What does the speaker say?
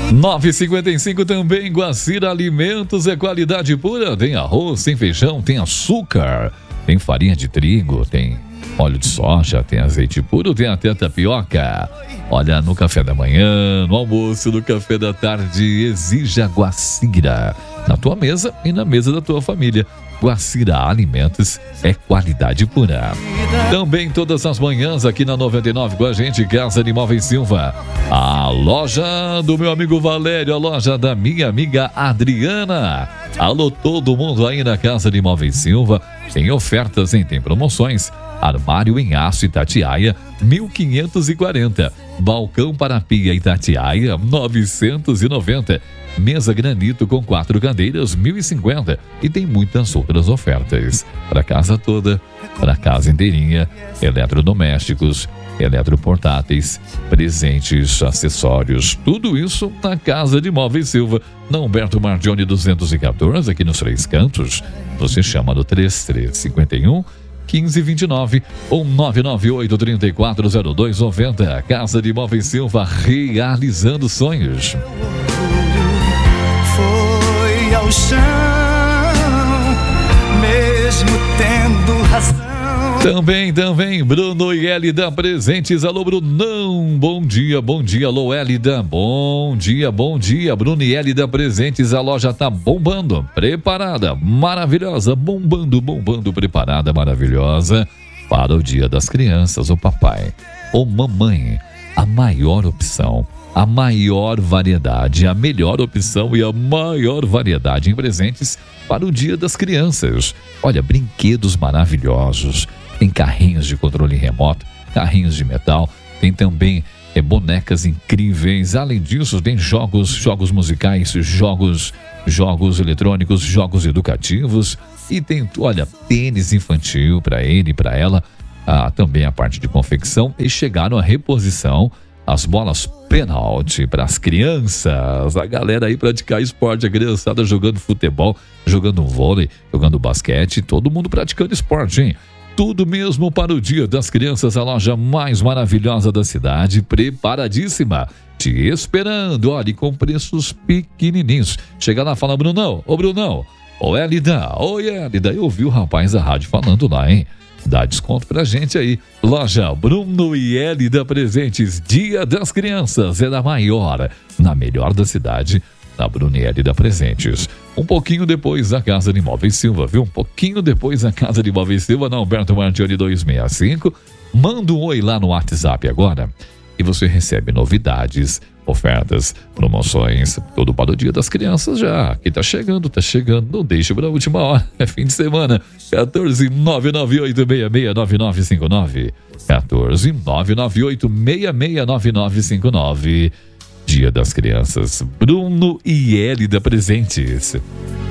9h55 também, Guacira Alimentos é qualidade pura. Tem arroz, tem feijão, tem açúcar, tem farinha de trigo, tem óleo de soja, tem azeite puro, tem até tapioca. Olha, no café da manhã, no almoço, no café da tarde, exija Guacira na tua mesa e na mesa da tua família. Guacira Alimentos é qualidade pura. Também todas as manhãs aqui na 99 com a gente, Casa de Móveis Silva. A loja do meu amigo Valério, a loja da minha amiga Adriana. Alô, todo mundo aí na Casa de Móveis Silva. Tem ofertas, hein? Tem promoções. Armário em aço Itatiaia, 1.540. Balcão para pia Itatiaia, 990. Mesa granito com 4 cadeiras, 1.050. E tem muitas outras ofertas. Para casa toda, para casa inteirinha, eletrodomésticos, eletroportáteis, presentes, acessórios. Tudo isso na Casa de Móveis Silva, na Humberto Margione 214, aqui nos Três Cantos. Você chama no 3351 1529 ou 998-340290. Casa de Móveis Silva, realizando sonhos. Foi ao chão, mesmo tendo razão. Também, Bruno e Elida presentes. Alô, Brunão, bom dia, alô, Elida, bom dia, Bruno e Elida presentes. A loja tá bombando, preparada, maravilhosa, bombando, preparada, maravilhosa, para o Dia das Crianças. O papai, ou mamãe, a maior opção, a maior variedade, a melhor opção e a maior variedade em presentes para o Dia das Crianças. Olha, brinquedos maravilhosos, tem carrinhos de controle remoto, carrinhos de metal, tem também bonecas incríveis. Além disso, tem jogos musicais, jogos eletrônicos, jogos educativos e tem, olha, tênis infantil para ele e para ela, também a parte de confecção, e chegaram a reposição as bolas pênalti para as crianças, a galera aí praticar esporte, a criançada jogando futebol, jogando vôlei, jogando basquete, todo mundo praticando esporte, hein? Tudo mesmo para o Dia das Crianças, a loja mais maravilhosa da cidade, preparadíssima, te esperando, olha, com preços pequenininhos. Chega lá e fala, Brunão, ô Elida, eu ouvi o rapaz da rádio falando lá, hein? Dá desconto pra gente aí. Loja Bruno e Elida presentes. Dia das Crianças é da maior, na melhor da cidade, na Bruno e Elida presentes. Um pouquinho depois da Casa de Móveis Silva, viu? Um pouquinho depois da Casa de Móveis Silva, na Humberto Margione 265. Manda um oi lá no WhatsApp agora e você recebe novidades, ofertas, promoções, tudo para o Dia das Crianças já, que tá chegando, não deixe para a última hora, é fim de semana. 14998669959, 14998669959. Dia das Crianças, Bruno e Elida presentes.